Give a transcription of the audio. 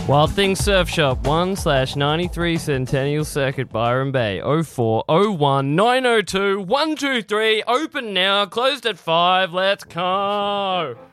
Wild Things Surf Shop 1/93 Centennial Circuit, Byron Bay, 0401 902 123. Open now, closed at 5. Let's go.